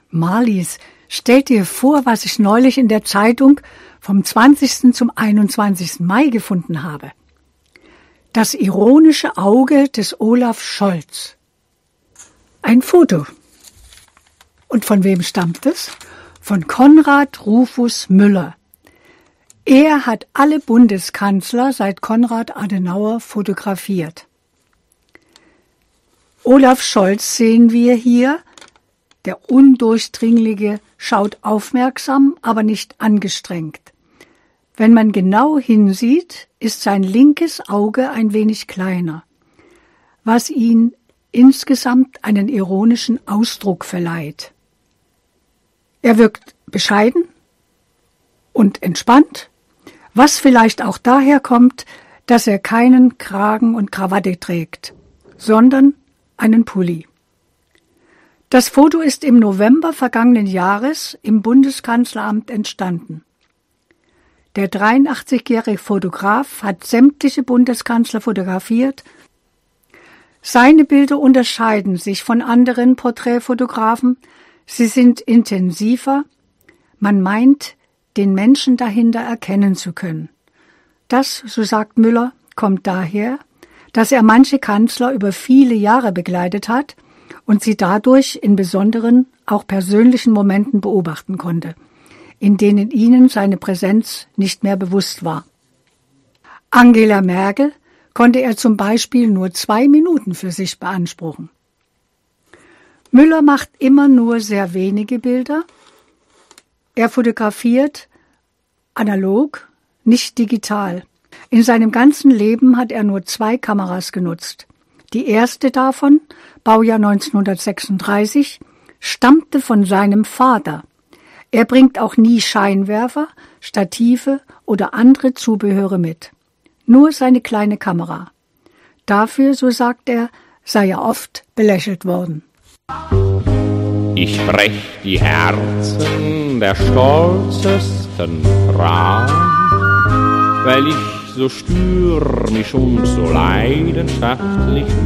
Marlies, stell dir vor, was ich neulich in der Zeitung vom 20. zum 21. Mai gefunden habe. Das ironische Auge des Olaf Scholz. Ein Foto. Und von wem stammt es? Von Konrad Rufus Müller. Er hat alle Bundeskanzler seit Konrad Adenauer fotografiert. Olaf Scholz sehen wir hier. Der Undurchdringliche schaut aufmerksam, aber nicht angestrengt. Wenn man genau hinsieht, ist sein linkes Auge ein wenig kleiner, was ihm insgesamt einen ironischen Ausdruck verleiht. Er wirkt bescheiden und entspannt, was vielleicht auch daher kommt, dass er keinen Kragen und Krawatte trägt, sondern einen Pulli. Das Foto ist im November vergangenen Jahres im Bundeskanzleramt entstanden. Der 83-jährige Fotograf hat sämtliche Bundeskanzler fotografiert. Seine Bilder unterscheiden sich von anderen Porträtfotografen. Sie sind intensiver. Man meint, den Menschen dahinter erkennen zu können. Das, so sagt Müller, kommt daher, dass er manche Kanzler über viele Jahre begleitet hat und sie dadurch in besonderen, auch persönlichen Momenten beobachten konnte, in denen ihnen seine Präsenz nicht mehr bewusst war. Angela Merkel konnte er zum Beispiel nur 2 Minuten für sich beanspruchen. Müller macht immer nur sehr wenige Bilder. Er fotografiert analog, nicht digital. In seinem ganzen Leben hat er nur 2 Kameras genutzt. Die erste davon, Baujahr 1936, stammte von seinem Vater. Er bringt auch nie Scheinwerfer, Stative oder andere Zubehöre mit. Nur seine kleine Kamera. Dafür, so sagt er, sei er oft belächelt worden. Ich brech die Herzen der stolzesten Frauen, weil ich so stürmisch und so leidenschaftlich